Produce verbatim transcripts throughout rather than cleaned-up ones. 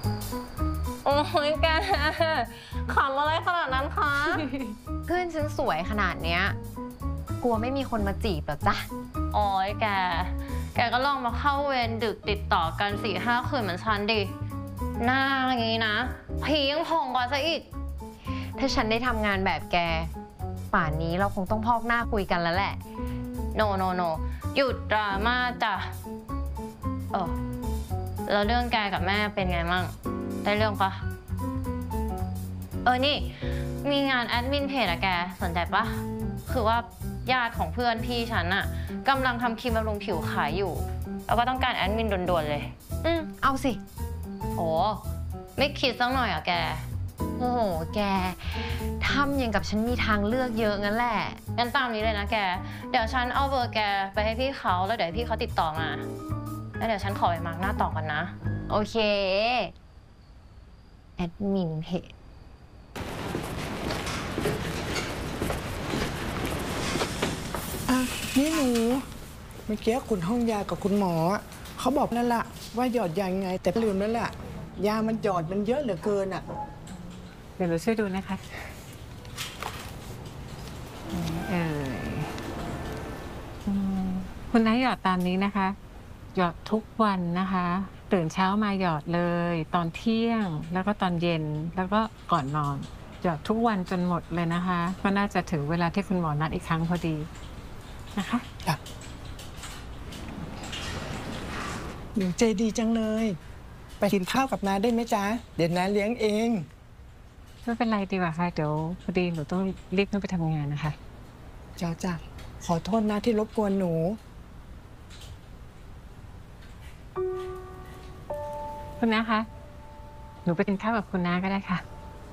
โอ้ยแกขำอะไรขนาดนั้นคะเพื่อนฉันสวยขนาดเนี้ยกลัวไม่มีคนมาจีบหรอจ๊ะโอ้ยแกแกก็ลองมาเข้าเวรดึกติดต่อกันสี่ห้าคืนเหมือนฉันดิหน้าอย่างนี้นะผียังพองกว่าซะอีกถ้าฉันได้ทำงานแบบแกป่านนี้เราคงต้องพอกหน้าคุยกันแล้วแหละโนโนโนหยุดดราม่าจ้ะเออแล้วเรื่องแกกับแม่เป็นไงมั่งได้เรื่องปะเออนี่มีงานแอดมินเพจอะแกสนใจปะคือว่าญาติของเพื่อนพี่ฉันอะกำลังทำครีมบำรุงผิวขายอยู่แล้วก็ต้องการแอดมินด่วนๆเลยอืมเอาสิโอ้ไม่คิดสักหน่อยอะแกโอ้โหแกทำอย่างกับฉันมีทางเลือกเยอะงั้นแหละงั้นตามนี้เลยนะแกเดี๋ยวฉันเอาเบอร์แกไปให้พี่เขาแล้วเดี๋ยวพี่เขาติดต่อมาแล้วเดี๋ยวฉันขอไปมาร์กหน้าต่อกันนะโอเคแอดมินเพจอ่ะนี่หนูเมื่อกี้คุณห้องยากับคุณหมอเขาบอกนั่นแหละว่าหยอดยายังไงแต่ลืมนั่นแหละยามันหยอดมันเยอะเหลือเกินอ่ะเดี๋ยวเราช่วยดูนะคะเออคุณน้าหยอดตามนี้นะคะหยอดทุกวันนะคะตื่นเช้ามาหยอดเลยตอนเที่ยงแล้วก็ตอนเย็นแล้วก็ก่อนนอนหยอดทุกวันจนหมดเลยนะคะก็น่าจะถึงเวลาที่คุณหมอนัดอีกครั้งพอดีนะคะหนูใจดีจังเลยไปกินข้าวกับน้าได้ไหมจ๊ะเดี๋ยวน้าเลี้ยงเองไม่เป็นไรดีกว่าค่ะเดี๋ยวพอดีหนูต้องรีบขึ้นไปทำงานนะคะจ้าจ้าขอโทษนะที่รบกวนหนูคุณน้าคะหนูไปกินข้าวกับคุณน้าก็ได้ค่ะ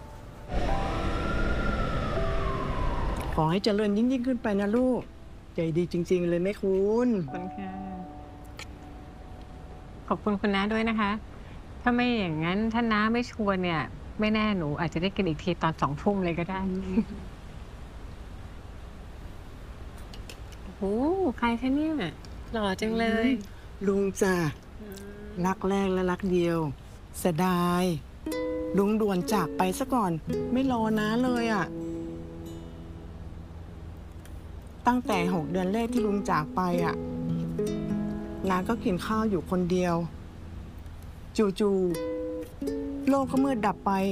ขอให้เจริญยิ่งยิ่งขึ้นไปนะลูกใจดีจริงๆเลยแม่คุณขอบคุณค่ะขอบคุณคุณน้าด้วยนะคะถ้าไม่อย่างนั้นถ้าน้าไม่ชวนเนี่ยไม่แน่หนูอาจจะได้กินอีกทีตอนสองทุ่มเลยก็ได้โอ้ใครคะเนี่ยหล่อจังเลยลุงจ้ะรักแรกและรักเดียวเสียดายลุงด่วนจากไปซะก่อนไม่รอน้าเลยอ่ะตั้งแต่หกเดือนแรกที่ลุงจากไปอ่ะน้าก็กินข้าวอยู่คนเดียวจู่ๆโลกก็มืดดับไป